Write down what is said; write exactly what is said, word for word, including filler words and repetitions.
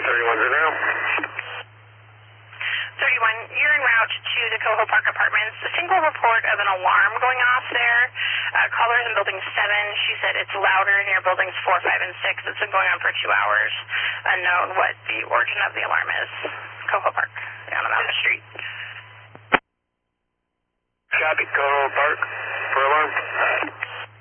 thirty-one zero. thirty-one, you're en route to the Coho Park Apartments. A single report of an alarm going off there. Uh, callers in building seven, she said it's louder near buildings four, five, and six. It's been going on for two hours. Unknown what the origin of the alarm is. Coho Park, down on Mountain Street. Copy, Coho Park.